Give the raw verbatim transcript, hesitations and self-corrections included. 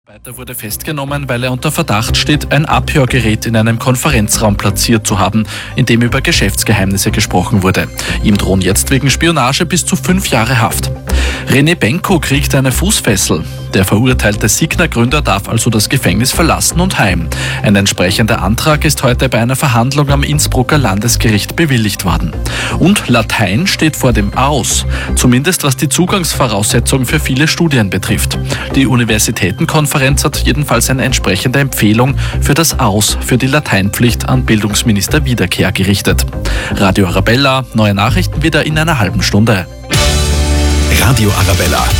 Der Mitarbeiter wurde festgenommen, weil er unter Verdacht steht, ein Abhörgerät in einem Konferenzraum platziert zu haben, in dem über Geschäftsgeheimnisse gesprochen wurde. Ihm drohen jetzt wegen Spionage bis zu fünf Jahre Haft. René Benko kriegt eine Fußfessel. Der verurteilte Signa-Gründer darf also das Gefängnis verlassen und heim. Ein entsprechender Antrag ist heute bei einer Verhandlung am Innsbrucker Landesgericht bewilligt worden. Und Latein steht vor dem Aus, zumindest was die Zugangsvoraussetzung für viele Studien betrifft. Die Universitätenkonferenz hat jedenfalls eine entsprechende Empfehlung für das Aus für die Lateinpflicht an Bildungsminister Wiederkehr gerichtet. Radio Arabella, neue Nachrichten wieder in einer halben Stunde. Radio Arabella,